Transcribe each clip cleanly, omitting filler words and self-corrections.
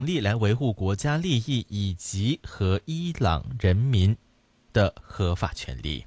力来维护国家利益以及和伊朗人民的合法权利。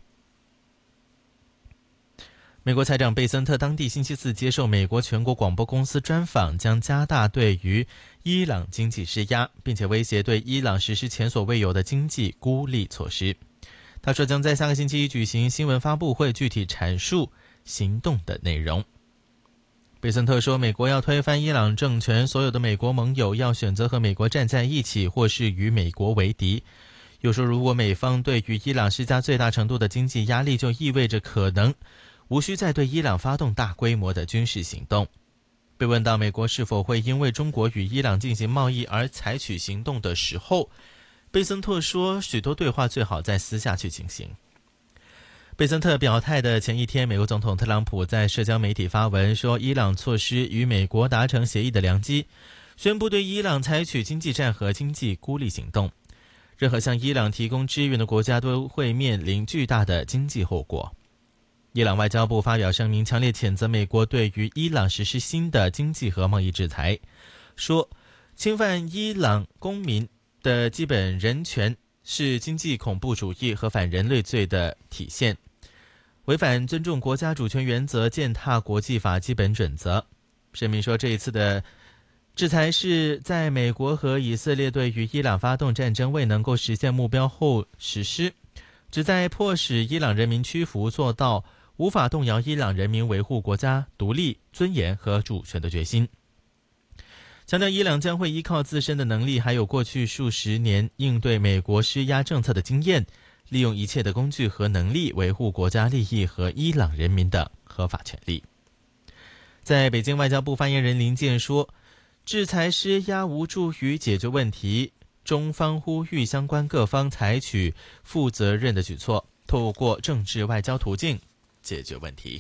美国财长贝森特当地星期四接受美国全国广播公司专访，将加大对于伊朗经济施压，并且威胁对伊朗实施前所未有的经济孤立措施。他说将在下个星期一举行新闻发布会，具体阐述行动的内容。贝森特说，美国要推翻伊朗政权，所有的美国盟友要选择和美国站在一起，或是与美国为敌。又说，如果美方对于伊朗施加最大程度的经济压力，就意味着可能无需再对伊朗发动大规模的军事行动。被问到美国是否会因为中国与伊朗进行贸易而采取行动的时候，贝森特说，许多对话最好在私下去进行。贝森特表态的前一天，美国总统特朗普在社交媒体发文说，伊朗错失与美国达成协议的良机，宣布对伊朗采取经济战和经济孤立行动。任何向伊朗提供支援的国家都会面临巨大的经济后果。伊朗外交部发表声明，强烈谴责美国对于伊朗实施新的经济和贸易制裁，说侵犯伊朗公民的基本人权是经济恐怖主义和反人类罪的体现，违反尊重国家主权原则，践踏国际法基本准则。声明说，这一次的制裁是在美国和以色列对于伊朗发动战争未能够实现目标后实施，旨在迫使伊朗人民屈服，做到无法动摇伊朗人民维护国家独立、尊严和主权的决心。强调伊朗将会依靠自身的能力，还有过去数十年应对美国施压政策的经验，利用一切的工具和能力维护国家利益和伊朗人民的合法权利。在北京外交部发言人林健说，制裁施压无助于解决问题，中方呼吁相关各方采取负责任的举措，透过政治外交途径解决问题。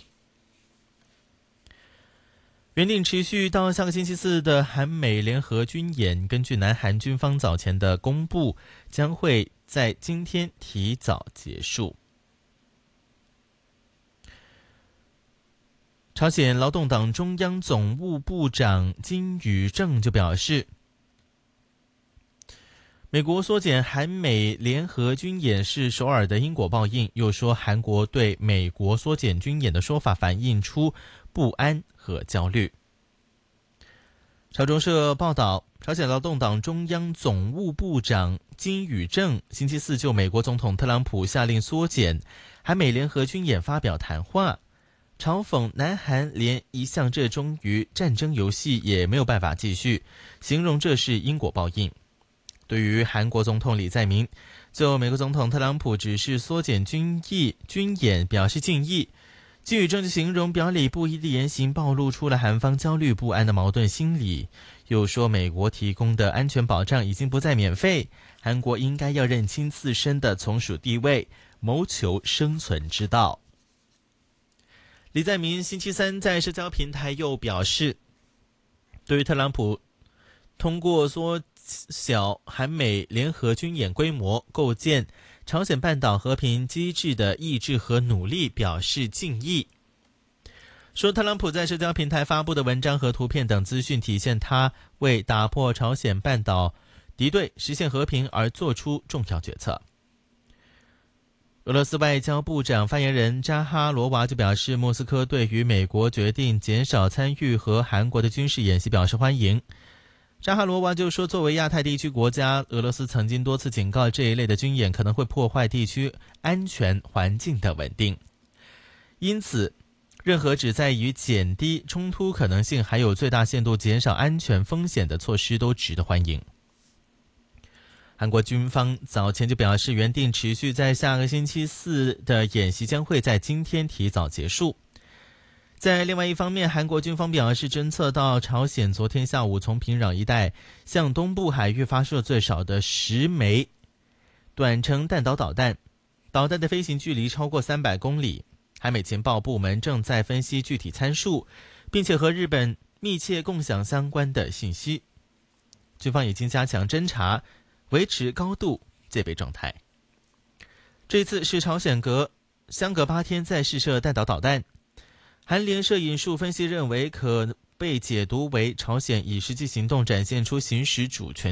原定持续到下个星期四的韩美联合军演，根据南韩军方早前的公布，将会在今天提早结束。朝鲜劳动党中央总务部长金宇正就表示，美国缩减韩美联合军演是首尔的因果报应，又说韩国对美国缩减军演的说法反映出不安和焦虑。朝中社报道，朝鲜劳动党中央总务部长金宇正星期四就美国总统特朗普下令缩减韩美联合军演发表谈话，嘲讽南韩连一项这终于战争游戏也没有办法继续，形容这是因果报应。对于韩国总统李在明就美国总统特朗普指示缩减军演表示敬意，金宇正就形容表里不一的言行暴露出了韩方焦虑不安的矛盾心理，又说美国提供的安全保障已经不再免费，韩国应该要认清自身的从属地位，谋求生存之道。李在明星期三在社交平台又表示，对于特朗普通过缩小韩美联合军演规模，构建朝鲜半岛和平机制的意志和努力表示敬意，说特朗普在社交平台发布的文章和图片等资讯体现他为打破朝鲜半岛敌对、实现和平而做出重要决策。俄罗斯外交部长发言人扎哈罗娃就表示，莫斯科对于美国决定减少参与和韩国的军事演习表示欢迎。扎哈罗娃就说，作为亚太地区国家，俄罗斯曾经多次警告这一类的军演可能会破坏地区安全环境的稳定，因此任何旨在于减低冲突可能性还有最大限度减少安全风险的措施都值得欢迎。韩国军方早前就表示，原定持续在下个星期四的演习将会在今天提早结束。在另外一方面，韩国军方表示，侦测到朝鲜昨天下午从平壤一带向东部海域发射最少的10枚短程弹道导弹，导弹的飞行距离超过300公里。韩美情报部门正在分析具体参数，并且和日本密切共享相关的信息。军方已经加强侦查，维持高度戒备状态。这次是朝鲜相隔8天再试射弹道导弹。 韩联社引述分析认为，可被解读为朝鲜以实际行动展现出行使主权